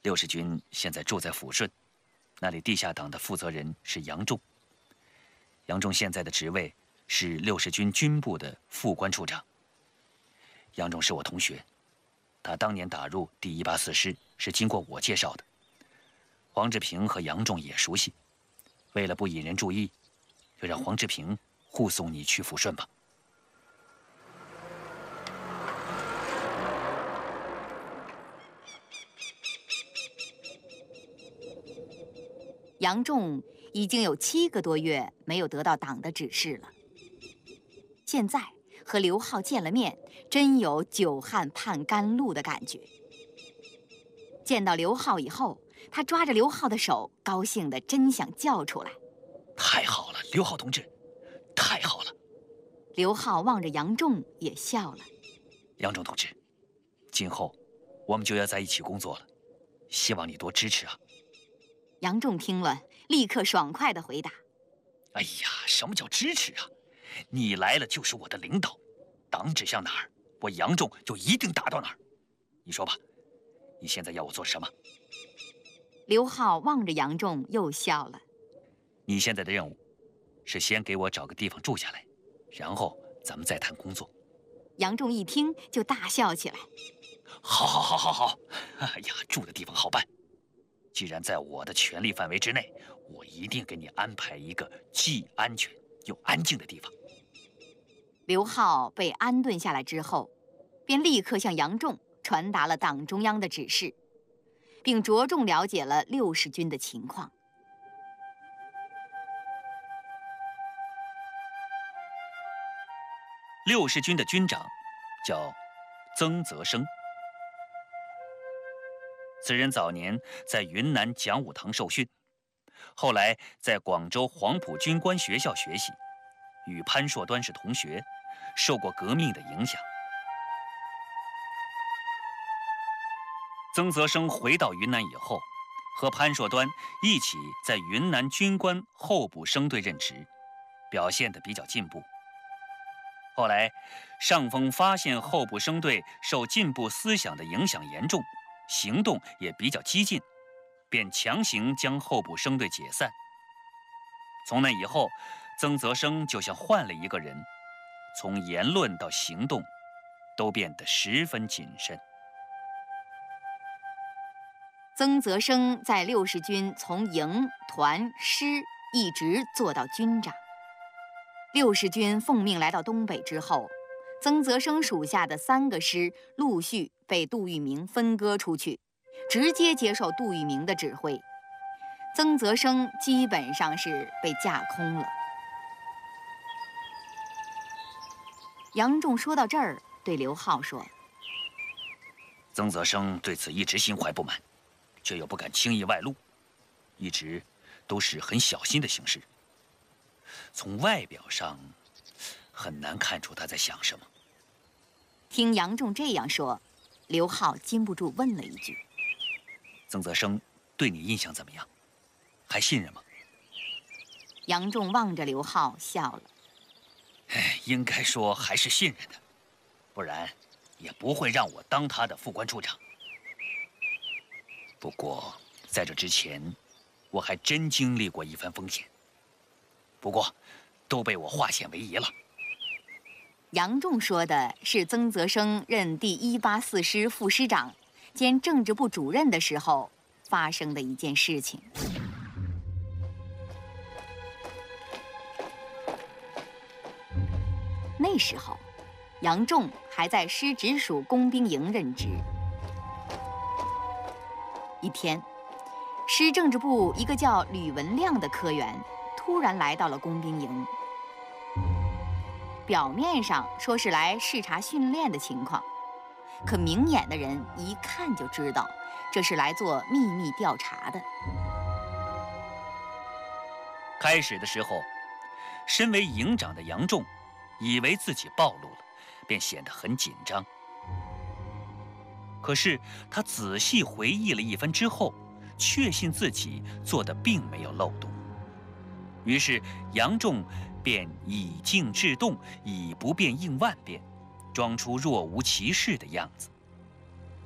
六十军现在住在抚顺，那里地下党的负责人是杨仲。杨仲现在的职位是六十军军部的副官处长。杨仲是我同学，他当年打入第184师是经过我介绍的。黄志平和杨仲也熟悉，为了不引人注意，就让黄志平护送你去抚顺吧。 杨仲已经有7个多月没有得到党的指示了。现在和刘浩见了面，真有久旱盼甘露的感觉。见到刘浩以后，他抓着刘浩的手，高兴得真想叫出来。 太好了，刘浩同志，太好了！ 刘浩望着杨仲也笑了。 杨仲同志，今后我们就要在一起工作了，希望你多支持啊。 杨仲听了，立刻爽快地回答：“ 哎呀，什么叫支持啊？你来了就是我的领导，党指向哪儿，我杨仲就一定打到哪儿。你说吧，你现在要我做什么？” 刘浩望着杨仲又笑了。 你现在的任务是先给我找个地方住下来，然后咱们再谈工作。 杨仲一听就大笑起来。 好！哎呀，住的地方好办。既然在我的权力范围之内，我一定给你安排一个既安全又安静的地方。 刘浩被安顿下来之后，便立刻向杨仲传达了党中央的指示，并着重了解了60军的情况。 60军的军长叫曾泽生。此人早年在云南讲武堂受训，后来在广州黄埔军官学校学习，与潘硕端是同学，受过革命的影响。曾泽生回到云南以后，和潘硕端一起在云南军官候补生队任职，表现得比较进步。后来，上峰发现候补生队受进步思想的影响严重，行动也比较激进，便强行将候补生队解散。从那以后，曾泽生就像换了一个人，从言论到行动，都变得十分谨慎。 曾泽生在60军从营、团、师一直做到军长。60军奉命来到东北之后，曾泽生属下的3个师陆续被杜聿明分割出去，直接接受杜聿明的指挥。曾泽生基本上是被架空了。杨仲说到这儿，对刘浩说：“ 曾泽生对此一直心怀不满，却又不敢轻易外露，一直都是很小心的行事。从外表上很难看出他在想什么。” 听杨仲这样说，刘浩禁不住问了一句：“ 曾泽生对你印象怎么样？还信任吗？” 杨仲望着刘浩笑了：“ 应该说还是信任的，不然也不会让我当他的副官处长。不过在这之前，我还真经历过一番风险，不过都被我化险为夷了。” 杨仲说的是曾泽生任第184师副师长兼政治部主任的时候发生的一件事情。那时候，杨仲还在师直属工兵营任职。一天，师政治部一个叫吕文亮的科员突然来到了工兵营。表面上说是来视察训练的情况，可明眼的人一看就知道，这是来做秘密调查的。 开始的时候，身为营长的杨仲以为自己暴露了，便显得很紧张。可是他仔细回忆了一番之后，确信自己做的并没有漏洞。于是杨仲便以静制动，以不变应万变，装出若无其事的样子。